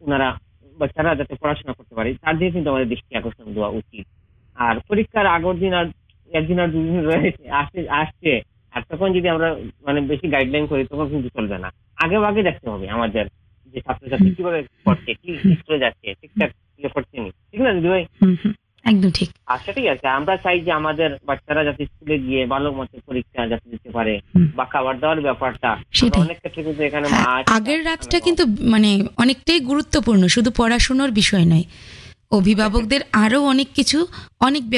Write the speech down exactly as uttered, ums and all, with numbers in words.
ওনারা বাচ্চারা যাতে পড়াশোনা করতে পারে তার দিকে কিন্তু আমাদের দৃষ্টি আকর্ষণ দেওয়া উচিত। আর পরীক্ষার আগের দিন আর একদিন আর দুদিন রয়েছে আসছে আসছে আর তখন যদি আমরা মানে বেশি গাইডলাইন করি তখন কিন্তু চলবে না। আগে আগে দেখতে হবে আমাদের যে ছাত্রছাত্রী কিভাবে পড়ছে, কি স্কুলে যাচ্ছে, ঠিকঠাক ইয়ে করছে নি, ঠিক না দিদি ভাই? একদম ঠিক। আর সেটাই আছে, আমরা চাই যে আমাদের বাচ্চারা যাতে স্কুলে গিয়ে ভালো মতো পরীক্ষা যাতে দিতে পারে বা খাবার দাবার ব্যাপারটা অনেক ক্ষেত্রে কিন্তু এখানে মাছ আগের রাতটা কিন্তু মানে অনেকটাই গুরুত্বপূর্ণ, শুধু পড়াশোনার বিষয় নয়, অভিভাবকদের আরো অনেক কিছু অনেক